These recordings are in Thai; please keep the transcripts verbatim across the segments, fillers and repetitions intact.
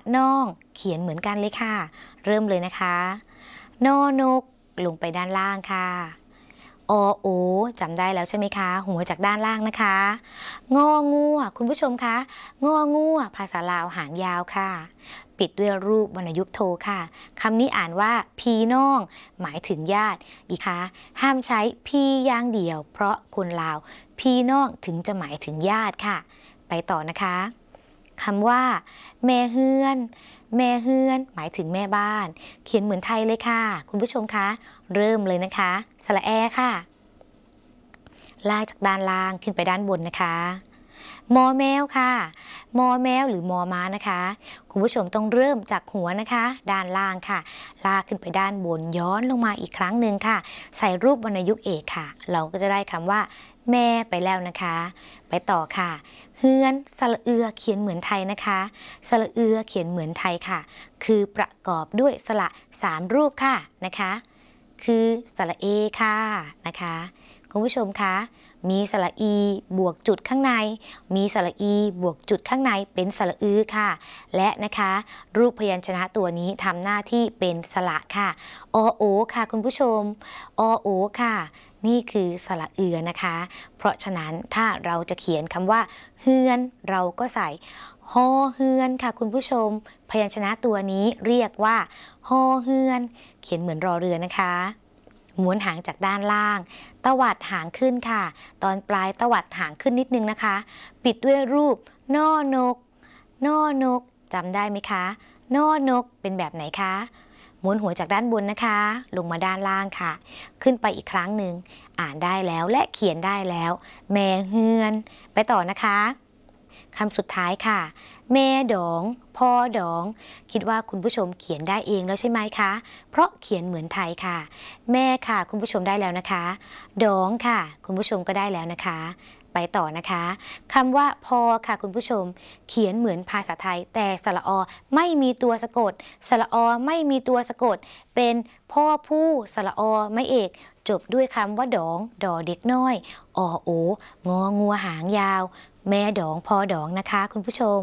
น้องเขียนเหมือนกันเลยค่ะเริ่มเลยนะคะนอนกลงไปด้านล่างค่ะอโอจำได้แล้วใช่ไหมคะหัวจากด้านล่างนะคะงองูคุณผู้ชมคะงองูภาษาลาวหางยาวค่ะปิดด้วยรูปวรรณยุกต์โทค่ะคำนี้อ่านว่าพี่น้องหมายถึงญาติอีกค่ะห้ามใช้พี่อย่างเดียวเพราะคนลาวพี่น้องถึงจะหมายถึงญาติค่ะไปต่อนะคะคำว่าแม่เฮือนแม่เฮือนหมายถึงแม่บ้านเขียนเหมือนไทยเลยค่ะคุณผู้ชมคะเริ่มเลยนะคะสระแอค่ะลากจากด้านล่างขึ้นไปด้านบนนะคะมอแมวค่ะมอแมวหรือมอม้านะคะคุณผู้ชมต้องเริ่มจากหัวนะคะด้านล่างค่ะลากขึ้นไปด้านบนย้อนลงมาอีกครั้งหนึ่งค่ะใส่รูปวรรณยุกต์เอกค่ะเราก็จะได้คำว่าแม่ไปแล้วนะคะไปต่อค่ะเฮือนสระเอือเขียนเหมือนไทยนะคะสระเอือเขียนเหมือนไทยค่ะคือประกอบด้วยสระสามรูปค่ะนะคะคือสระเอค่ะนะคะคุณผู้ชมคะมีสระอีบวกจุดข้างในมีสระอีบวกจุดข้างในเป็นสระอือค่ะและนะคะรูปพยัญชนะตัวนี้ทำหน้าที่เป็นสระค่ะอโอค่ะคุณผู้ชมอโอค่ะนี่คือสระเอือนะคะเพราะฉะนั้นถ้าเราจะเขียนคำว่าเฮือนเราก็ใส่ฮอเฮือนค่ะคุณผู้ชมพยัญชนะตัวนี้เรียกว่าฮอเฮือนเขียนเหมือนรอเรือนะคะม้วนหางจากด้านล่างตวัดหางขึ้นค่ะตอนปลายตวัดหางขึ้นนิดนึงนะคะปิดด้วยรูปนอนกนอนกจำได้ไหมคะนอนกเป็นแบบไหนคะม้วนหัวจากด้านบนนะคะลงมาด้านล่างค่ะขึ้นไปอีกครั้งหนึ่งอ่านได้แล้วและเขียนได้แล้วแม่เฮือนไปต่อนะคะคำสุดท้ายค่ะแม่ดองพ่อดองคิดว่าคุณผู้ชมเขียนได้เองแล้วใช่ไหมคะเพราะเขียนเหมือนไทยค่ะแม่ค่ะคุณผู้ชมได้แล้วนะคะดองค่ะคุณผู้ชมก็ได้แล้วนะคะไปต่อนะคะคำว่าพอค่ะคุณผู้ชมเขียนเหมือนภาษาไทยแต่สระอไม่มีตัวสะกดสระอไม่มีตัวสะกดเป็นพ่อผู้สระอไม่เอกจบด้วยคำว่าดองดอเด็กน้อยอโององัวหางยาวแม่ดองพอดองนะคะคุณผู้ชม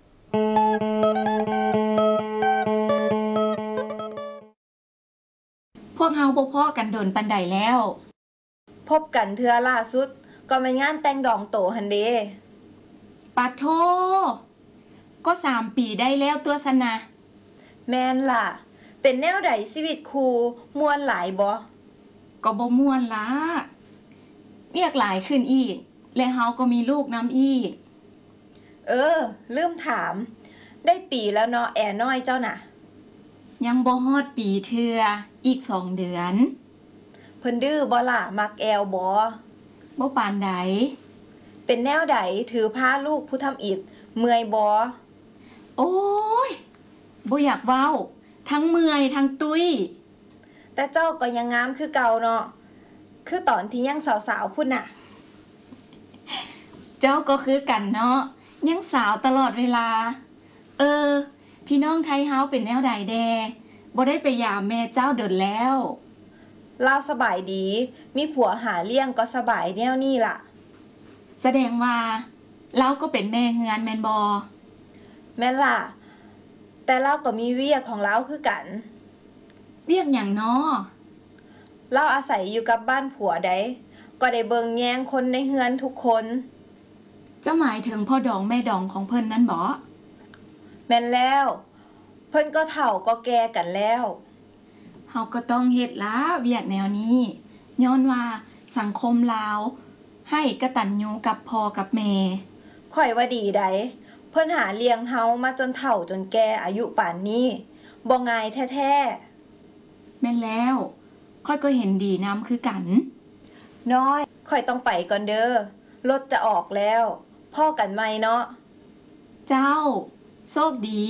พวกเฮาบ่พ้อกันโดนปันใดแล้วพบกันเทื่อล่าสุดก็ไปงานแต่งดองโตหันเดปะโทก็สามปีได้แล้วตัวสนะแม่นล่ะเป็นแนวใดชีวิตครูม่วนหลายบ่ก็บ่ม่วนละเวียกหลายขึ้นอีกและเฮาก็มีลูกน้ำอีกเออลืมถามได้ปีแล้วเนาะแอน้อยเจ้าน่ะยังบ่ฮอดปีเทื่ออีกสองเดือนเพิ่นดื้อบ่ล่ะมักแอวบ่บ่ปานใดเป็นแนวใดถือพาลูกผู้ทำอิฐเมื่อยบ่โอ้ยบ่อยากเว้าทั้งเมื่อยทั้งตุ้ยแต่เจ้าก็ยังงามคือเก่าเนาะคือตอนที่ยังสาวๆพุ่นน่ะเจ้าก็คือกันเนาะยังสาวตลอดเวลาเออพี่น้องไทยเฮาเป็นแนวใดแดบ่ได้ไปยามแม่เจ้าเดินแล้วลาวสบายดีมีผัวหาเลี้ยงก็สบายแนวนี้ล่ะแสดงว่าเราก็เป็นแม่เฮือนแม่นบ่แม่นล่ะแต่เราก็มีเวียกของเราคือกันเวียกหยังน้อเราอาศัยอยู่กับบ้านผัวใดก็ได้เบิ่งแยงคนในเฮือนทุกคนเจ้าหมายถึงพ่อดองแม่ดองของเพิ่นนั่นบ่แม่นแล้วเพิ่นก็เฒ่าก็แก่กันแล้วเฮาก็ต้องเฮ็ดละเวียกแนวนี้ย้อนว่าสังคมลาวให้กตัญญูกับพ่อกับแม่ข่อยว่าดีใดเพิ่นหาเลี้ยงเฮามาจนเฒ่าจนแก่อายุป่านนี้บ่ง่ายแท้ๆแม่นแล้วค่อยก็เห็นดีนำคือกันน้อยข่อยต้องไปก่อนเด้อรถจะออกแล้วพ่อกันใหม่เนาะเจ้าโชคดี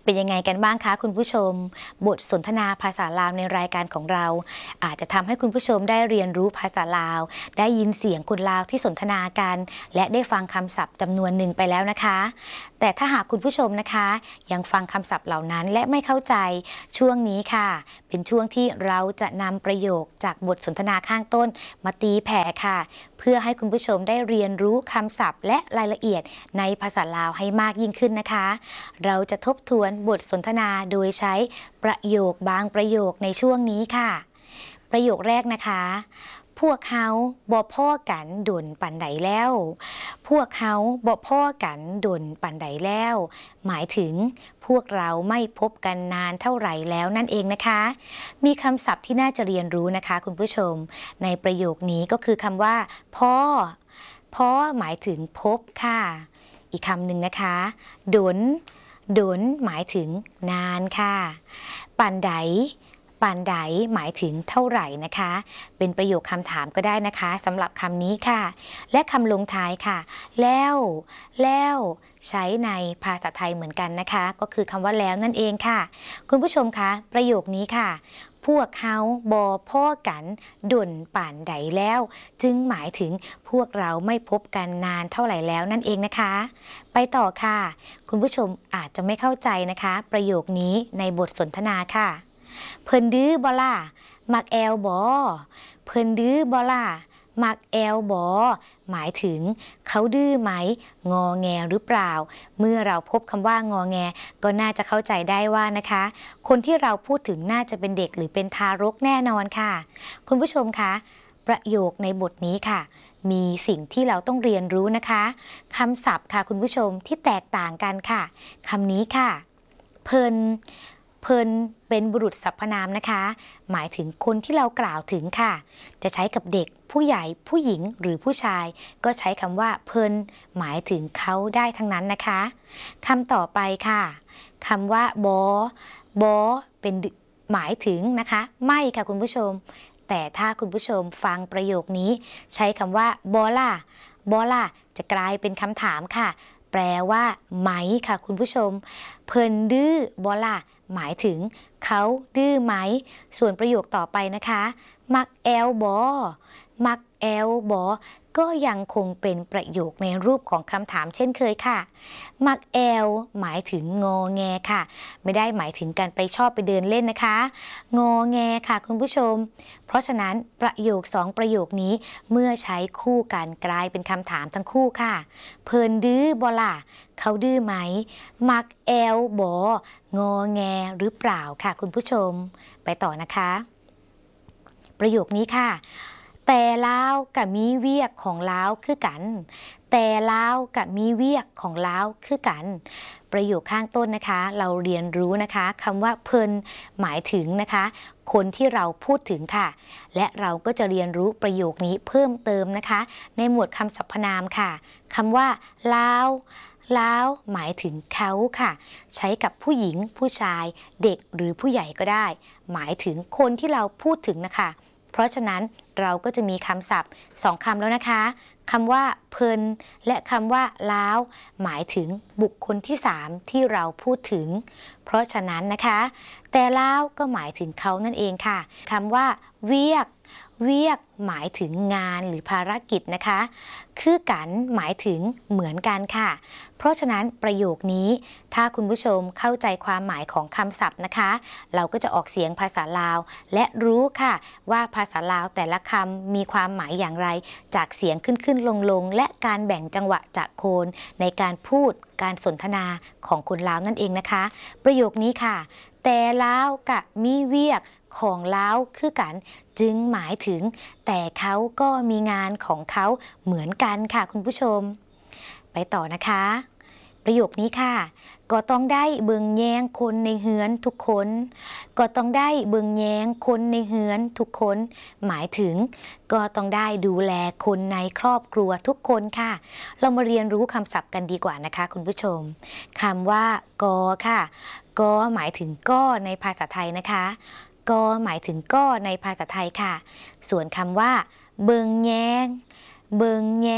เป็นยังไงกันบ้างคะคุณผู้ชมบทสนทนาภาษาลาวในรายการของเราอาจจะทำให้คุณผู้ชมได้เรียนรู้ภาษาลาวได้ยินเสียงคนลาวที่สนทนากันและได้ฟังคำศัพท์จำนวนหนึ่งไปแล้วนะคะแต่ถ้าหากคุณผู้ชมนะคะยังฟังคำศัพท์เหล่านั้นและไม่เข้าใจช่วงนี้ค่ะเป็นช่วงที่เราจะนำประโยคจากบทสนทนาข้างต้นมาตีแผ่ค่ะเพื่อให้คุณผู้ชมได้เรียนรู้คำศัพท์และรายละเอียดในภาษาลาวให้มากยิ่งขึ้นนะคะเราจะทบทวนบทสนทนาโดยใช้ประโยคบางประโยคในช่วงนี้ค่ะประโยคแรกนะคะพวกเขาบ่พ้อกันดนปันใดแล้วพวกเขาบ่พ้อกันดนปันใดแล้วหมายถึงพวกเราไม่พบกันนานเท่าไหร่แล้วนั่นเองนะคะมีคำศัพท์ที่น่าจะเรียนรู้นะคะคุณผู้ชมในประโยคนี้ก็คือคำว่าพ้อพ้อหมายถึงพบค่ะอีกคำหนึ่งนะคะดนดนหมายถึงนานค่ะปันใดปันใดหมายถึงเท่าไหร่นะคะเป็นประโยคคำถามก็ได้นะคะสำหรับคำนี้ค่ะและคำลงท้ายค่ะแล้วแล้วใช้ในภาษาไทยเหมือนกันนะคะก็คือคำว่าแล้วนั่นเองค่ะคุณผู้ชมคะประโยคนี้ค่ะพวกเขาบ่พ้อกันดนป่านใดแล้วจึงหมายถึงพวกเราไม่พบกันนานเท่าไหร่แล้วนั่นเองนะคะไปต่อค่ะคุณผู้ชมอาจจะไม่เข้าใจนะคะประโยคนี้ในบทสนทนาค่ะเพิ่นดื้อบ่ล่ะมักแอลบ่เพิ่นดื้อบ่ล่ะมักแอลบ่หมายถึงเขาดื้อไหมงอแงหรือเปล่าเมื่อเราพบคำว่างอแงก็น่าจะเข้าใจได้ว่านะคะคนที่เราพูดถึงน่าจะเป็นเด็กหรือเป็นทารกแน่นอนค่ะคุณผู้ชมคะประโยคในบทนี้ค่ะมีสิ่งที่เราต้องเรียนรู้นะคะคำศัพท์ค่ะคุณผู้ชมที่แตกต่างกันค่ะคำนี้ค่ะเพิ่นเพิ่นเป็นบุรุษสรรพนามนะคะหมายถึงคนที่เรากล่าวถึงค่ะจะใช้กับเด็กผู้ใหญ่ผู้หญิงหรือผู้ชายก็ใช้คำว่าเพิ่นหมายถึงเขาได้ทั้งนั้นนะคะคำต่อไปค่ะคำว่าบอบอเป็นหมายถึงนะคะไม่ค่ะคุณผู้ชมแต่ถ้าคุณผู้ชมฟังประโยคนี้ใช้คำว่าบอล่ะบอล่ะจะกลายเป็นคำถามค่ะแปลว่าไหมค่ะคุณผู้ชมเพิ่นดื้อบอล่ะหมายถึงเขาดื้อไหมส่วนประโยคต่อไปนะคะมักแอลบอมักแอลบอก็ยังคงเป็นประโยคในรูปของคำถามเช่นเคยค่ะมักแอลหมายถึงงอแงค่ะไม่ได้หมายถึงการไปชอบไปเดินเล่นนะคะงอแงค่ะคุณผู้ชมเพราะฉะนั้นประโยคสองประโยคนี้เมื่อใช้คู่กันกลายเป็นคำถามทั้งคู่ค่ะเพิ่นดื้อบอล่ะเขาดื้อไหมมักแอลบอกอแงหรือเปล่าค่ะคุณผู้ชมไปต่อนะคะประโยคนี้ค่ะแต่ลาวกับมีเวียกของลาวคือกันแต่ลาวกับมีเวียกของลาวคือกันประโยคข้างต้นนะคะเราเรียนรู้นะคะคำว่าเพิ่นหมายถึงนะคะคนที่เราพูดถึงค่ะและเราก็จะเรียนรู้ประโยคนี้เพิ่มเติมนะคะในหมวดคำสรรพนามค่ะคำว่าลาวลาวหมายถึงเขาค่ะใช้กับผู้หญิงผู้ชายเด็กหรือผู้ใหญ่ก็ได้หมายถึงคนที่เราพูดถึงนะคะเพราะฉะนั้นเราก็จะมีคำศัพท์สองคำแล้วนะคะคำว่าเพิ่นและคำว่าล้าวหมายถึงบุคคลที่สามที่เราพูดถึงเพราะฉะนั้นนะคะแต่ล้าวก็หมายถึงเขานั่นเองค่ะคำว่าเวียกเวียกหมายถึงงานหรือภารกิจนะคะคือกันหมายถึงเหมือนกันค่ะเพราะฉะนั้นประโยคนี้ถ้าคุณผู้ชมเข้าใจความหมายของคำศัพท์นะคะเราก็จะออกเสียงภาษาลาวและรู้ค่ะว่าภาษาลาวแต่ละคำมีความหมายอย่างไรจากเสียงขึ้นขึ้นลงลงและการแบ่งจังหวะจากโคนในการพูดการสนทนาของคนลาวนั่นเองนะคะประโยคนี้ค่ะแต่ลาวกะมีเวียกของลาวคือกันจึงหมายถึงแต่เขาก็มีงานของเขาเหมือนกันค่ะคุณผู้ชมไปต่อนะคะประโยคนี้ค่ะก็ต้องได้เบิ่งแยงคนในเฮือนทุกคนก็ต้องได้เบิ่งแยงคนในเฮือนทุกคนหมายถึงก็ต้องได้ดูแลคนในครอบครัวทุกคนค่ะเรามาเรียนรู้คำศัพท์กันดีกว่านะคะคุณผู้ชมคำว่ากอค่ะกอหมายถึงก้อในภาษาไทยนะคะกอหมายถึงก้อในภาษาไทยค่ะส่วนคำว่าเบิ่งแยงเบิ่งแยง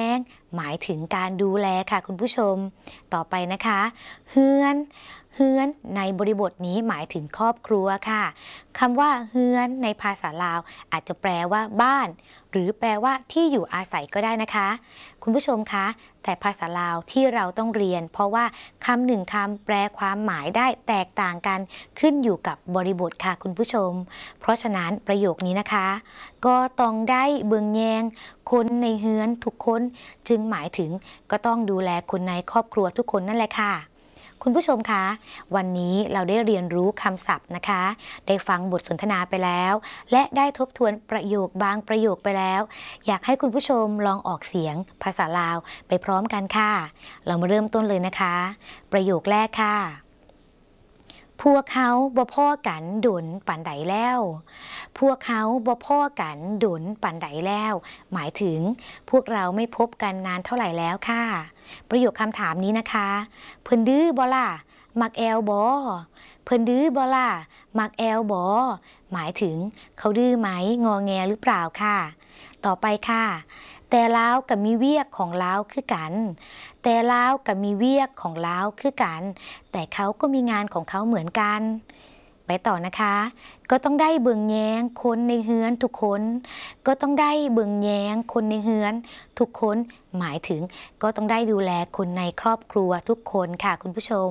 หมายถึงการดูแลค่ะคุณผู้ชมต่อไปนะคะเฮือนเฮือนในบริบทนี้หมายถึงครอบครัวค่ะคำว่าเฮือนในภาษาลาวอาจจะแปลว่าบ้านหรือแปลว่าที่อยู่อาศัยก็ได้นะคะคุณผู้ชมคะแต่ภาษาลาวที่เราต้องเรียนเพราะว่าคำหนึ่งคำแปลความหมายได้แตกต่างกันขึ้นอยู่กับบริบทค่ะคุณผู้ชมเพราะฉะนั้นประโยคนี้นะคะก็ต้องได้เบิ่งแยงคนในเฮือนทุกคนจึงหมายถึงก็ต้องดูแลคนในครอบครัวทุกคนนั่นแหละค่ะคุณผู้ชมคะวันนี้เราได้เรียนรู้คำศัพท์นะคะได้ฟังบทสนทนาไปแล้วและได้ทบทวนประโยคบางประโยคไปแล้วอยากให้คุณผู้ชมลองออกเสียงภาษาลาวไปพร้อมกันค่ะเรามาเริ่มต้นเลยนะคะประโยคแรกค่ะพวกเขาบ่พ้อกันดนปานใดแล้วพวกเขาบ่พ้อกันดนปานใดแล้วหมายถึงพวกเราไม่พบกันนานเท่าไหร่แล้วค่ะประโยคคำถามนี้นะคะเพิ่นดื้อบ่ล่ะมักแอลบ่เพิ่นดื้อบ่ล่ะมักแอลบ่หมายถึงเขาดื้อไหมงอแงหรือเปล่าค่ะต่อไปค่ะแต่ลาวกับมีเวียกของลาวคือกันแต่ลาวกับมีเวียกของลาวคือกันแต่เขาก็มีงานของเขาเหมือนกันไปต่อนะคะก็ต้องได้เบิ่งแยงคนในเฮือนทุกคนก็ต้องได้เบิ่งแยงคนในเฮือนทุกคนหมายถึงก็ต้องได้ดูแลคนในครอบครัวทุกคนค่ะคุณผู้ชม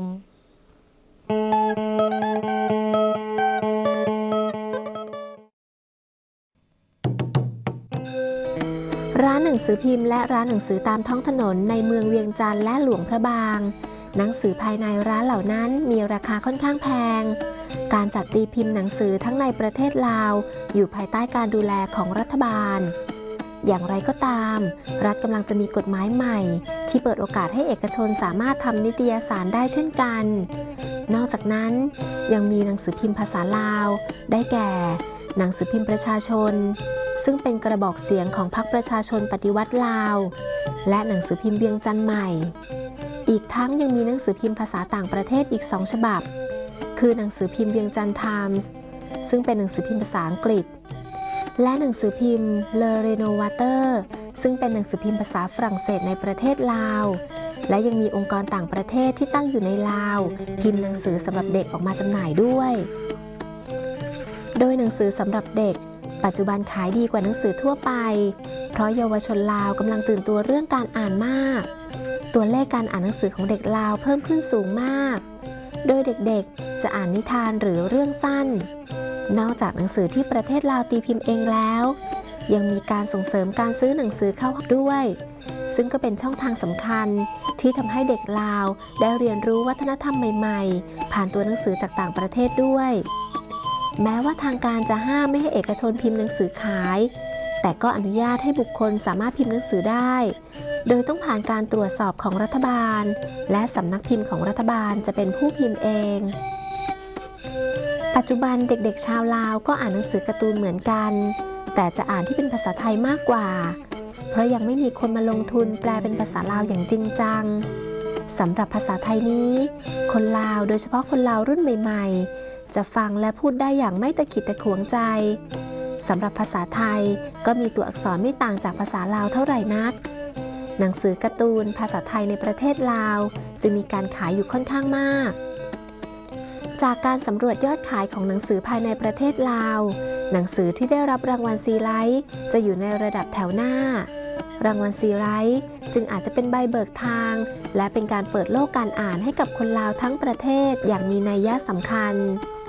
ร้านหนังสือพิมพ์และร้านหนังสือตามท้องถนนในเมืองเวียงจันทร์และหลวงพระบางหนังสือภายในร้านเหล่านั้นมีราคาค่อนข้างแพงการจัดตีพิมพ์หนังสือทั้งในประเทศลาวอยู่ภายใต้การดูแลของรัฐบาลอย่างไรก็ตามรัฐกำลังจะมีกฎหมายใหม่ที่เปิดโอกาสให้เอกชนสามารถทำนิตยสารได้เช่นกันนอกจากนั้นยังมีหนังสือพิมพ์ภาษาลาวได้แก่หนังสือพิมพ์ประชาชนซึ่งเป็นกระบอกเสียงของพรรคประชาชนปฏิวัติลาวและหนังสือพิมพ์เวียงจันทร์ใหม่อีกทั้งยังมีหนังสือพิมพ์ภาษาต่างประเทศอีกสองฉบับคือหนังสือพิมพ์เวียงจันทร์ไทมส์ซึ่งเป็นหนังสือพิมพ์ภาษาอังกฤษและหนังสือพิมพ์เลอเรโนวาเตอร์ซึ่งเป็นหนังสือพิมพ์ภาษาฝรั่งเศสในประเทศลาวและยังมีองค์กรต่างประเทศที่ตั้งอยู่ในลาวพิมพ์หนังสือสำหรับเด็กออกมาจำหน่ายด้วยโดยหนังสือสำหรับเด็กปัจจุบันขายดีกว่าหนังสือทั่วไปเพราะเยาวชนลาวกำลังตื่นตัวเรื่องการอ่านมากตัวเลขการอ่านหนังสือของเด็กลาวเพิ่มขึ้นสูงมากโดยเด็กๆจะอ่านนิทานหรือเรื่องสั้นนอกจากหนังสือที่ประเทศลาวตีพิมพ์เองแล้วยังมีการส่งเสริมการซื้อหนังสือเข้าด้วยซึ่งก็เป็นช่องทางสำคัญที่ทำให้เด็กลาวได้เรียนรู้วัฒนธรรมใหม่ๆผ่านตัวหนังสือจากต่างประเทศด้วยแม้ว่าทางการจะห้ามไม่ให้เอกชนพิมพ์หนังสือขายแต่ก็อนุญาตให้บุคคลสามารถพิมพ์หนังสือได้โดยต้องผ่านการตรวจสอบของรัฐบาลและสำนักพิมพ์ของรัฐบาลจะเป็นผู้พิมพ์เองปัจจุบันเด็กๆชาวลาวก็อ่านหนังสือการ์ตูนเหมือนกันแต่จะอ่านที่เป็นภาษาไทยมากกว่าเพราะยังไม่มีคนมาลงทุนแปลเป็นภาษาลาวอย่างจริงจังสำหรับภาษาไทยนี้คนลาวโดยเฉพาะคนลาวรุ่นใหม่ๆจะฟังและพูดได้อย่างไม่ตะขิดตะขวงใจสำหรับภาษาไทยก็มีตัวอักษรไม่ต่างจากภาษาลาวเท่าไหร่นักหนังสือการ์ตูนภาษาไทยในประเทศลาวจึงมีการขายอยู่ค่อนข้างมากจากการสำรวจยอดขายของหนังสือภายในประเทศลาวหนังสือที่ได้รับรางวัลซีไลท์จะอยู่ในระดับแถวหน้ารางวัลซีไลท์จึงอาจจะเป็นใบเบิกทางและเป็นการเปิดโลกการอ่านให้กับคนลาวทั้งประเทศอย่างมีนัยยะสำคัญ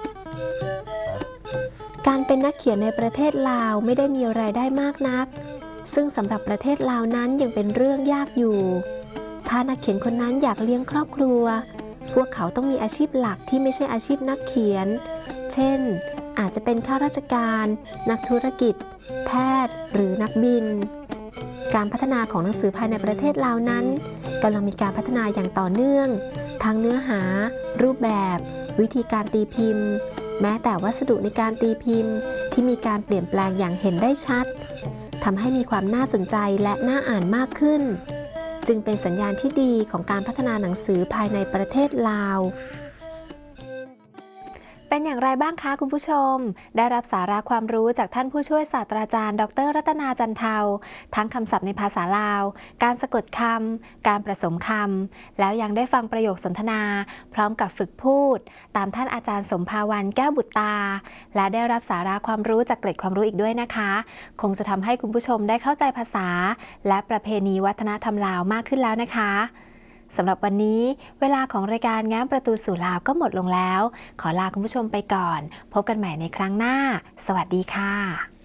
การเป็นนักเขียนในประเทศลาวไม่ได้มีรายได้มากนักซึ่งสำหรับประเทศลาวนั้นยังเป็นเรื่องยากอยู่ถ้านักเขียนคนนั้นอยากเลี้ยงครอบครัวพวกเขาต้องมีอาชีพหลักที่ไม่ใช่อาชีพนักเขียนเช่นอาจจะเป็นข้าราชการนักธุรกิจแพทย์หรือนักบินการพัฒนาของหนังสือภายในประเทศลาวนั้นกำลังมีการพัฒนาอย่างต่อเนื่องทั้งเนื้อหารูปแบบวิธีการตีพิมพ์แม้แต่วัสดุในการตีพิมพ์ที่มีการเปลี่ยนแปลงอย่างเห็นได้ชัดทำให้มีความน่าสนใจและน่าอ่านมากขึ้นจึงเป็นสัญญาณที่ดีของการพัฒนาหนังสือภายในประเทศลาวไปเป็นอย่างไรบ้างคะคุณผู้ชมได้รับสาระความรู้จากท่านผู้ช่วยศาสตราจารย์ดรรัตนาจันเทาทั้งคำศัพท์ในภาษาลาวการสะกดคำการผสมคำแล้วยังได้ฟังประโยคสนทนาพร้อมกับฝึกพูดตามท่านอาจารย์สมภาวันแก้วบุตรตาและได้รับสาระความรู้จากเกร็ดความรู้อีกด้วยนะคะคงจะทำให้คุณผู้ชมได้เข้าใจภาษาและประเพณีวัฒนธรรมลาวมากขึ้นแล้วนะคะสำหรับวันนี้เวลาของรายการแง้มประตูสู่ลาวก็หมดลงแล้วขอลาคุณผู้ชมไปก่อนพบกันใหม่ในครั้งหน้าสวัสดีค่ะ